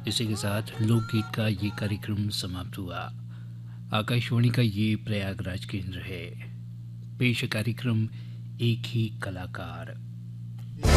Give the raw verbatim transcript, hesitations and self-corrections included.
इसी के साथ लोकगीत का ये कार्यक्रम समाप्त हुआ। आकाशवाणी का ये प्रयागराज केंद्र है। पेश कार्यक्रम एक ही कलाकार।